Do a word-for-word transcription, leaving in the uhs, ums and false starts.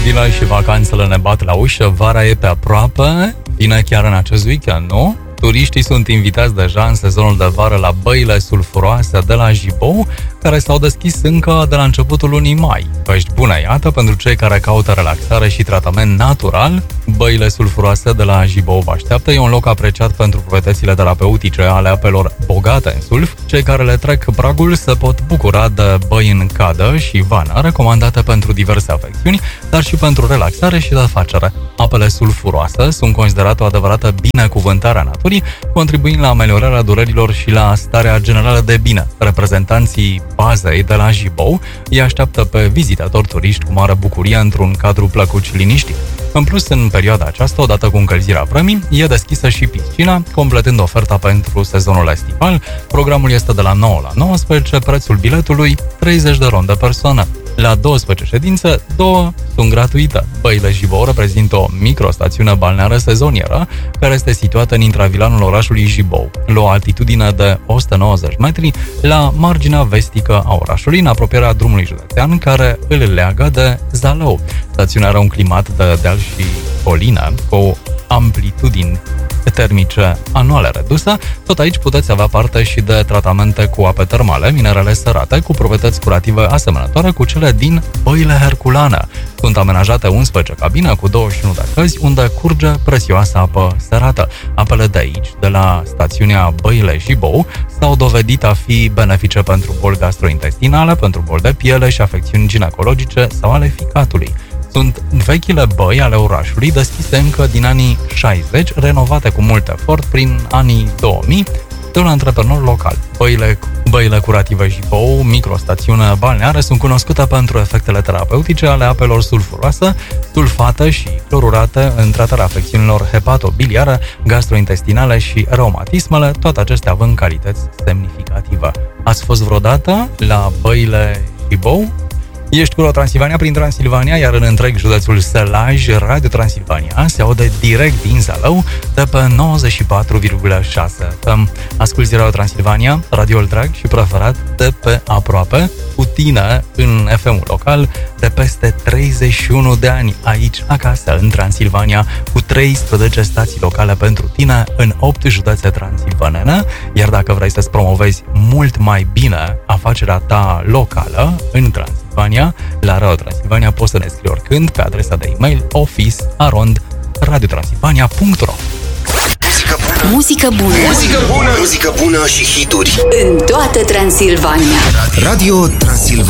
vină și vacanțele ne bat la ușă, vara e pe aproape, vine chiar în acest weekend, nu? Turiștii sunt invitați deja în sezonul de vară la băile sulfuroase de la Jibou, care s-au deschis încă de la începutul lunii mai. Vești bune, iată, pentru cei care caută relaxare și tratament natural, băile sulfuroase de la Jibou vă așteaptă. E un loc apreciat pentru proprietățile terapeutice ale apelor bogate în sulf. Cei care le trec pragul se pot bucura de băi în cadă și vană, recomandate pentru diverse afecțiuni, dar și pentru relaxare și desfacere. Apele sulfuroase sunt considerate o adevărată binecuvântare a naturii, contribuind la ameliorarea durerilor și la starea generală de bine. Reprezentanții bazei de la Jibou îi așteaptă pe vizitatori turiști cu mare bucurie într-un cadru plăcut și liniștit. În plus, în perioada aceasta, odată cu încălzirea vremii, e deschisă și piscina, completând oferta pentru sezonul estival. Programul este de la nouă la nouăsprezece, prețul biletului treizeci de ron de persoană. La douăsprezece ședințe, două sunt gratuite. Băile Jibou reprezintă o microstațiune balneară sezonieră, care este situată în intravilanul orașului Jibou, la o altitudine de o sută nouăzeci metri, la marginea vestică a orașului, în apropierea drumului județean, care îl leagă de Zalău. Stațiunea are un climat de deal și colină, cu amplitudini termice anuale reduse. Tot aici puteți avea parte și de tratamente cu ape termale, minerale sărate, cu proprietăți curative asemănătoare cu cele din băile herculane. Sunt amenajate unsprezece cabine cu douăzeci și unu de căzi unde curge prețioasă apă sărată. Apele de aici, de la stațiunea Băile Jibou, s-au dovedit a fi benefice pentru boli gastrointestinale, pentru boli de piele și afecțiuni ginecologice sau ale ficatului. Sunt vechile băi ale orașului, deschise încă din anii șaizeci, renovate cu mult efort prin anii două mii de un antreprenor local. Băile, băile curative Jibou, microstațiune balneare, sunt cunoscute pentru efectele terapeutice ale apelor sulfuroase, sulfate și clorurate în tratarea afecțiunilor hepatobiliare, gastrointestinale și reumatismele, toate acestea având calități semnificative. Ați fost vreodată la băile Jibou? Ești cu Transilvania prin Transilvania, iar în întreg județul Sălaj, Radio Transilvania se aude direct din Zalău de pe nouăzeci și patru virgulă șase F M. Asculți Radio Transilvania, radioul drag și preferat de pe aproape, cu tine în F M-ul local de peste treizeci și unu de ani, aici, acasă, în Transilvania, cu treisprezece stații locale pentru tine în opt județe transilvanene, iar dacă vrei să-ți promovezi mult mai bine afacerea ta locală în Transilvania, la Radio Transilvania poți să ne scrii oricând pe adresa de e-mail office arond radiotransilvania punct ro. Muzică bună. Muzică bună. Muzică bună și hituri în toată Transilvania. Radio Transilvania.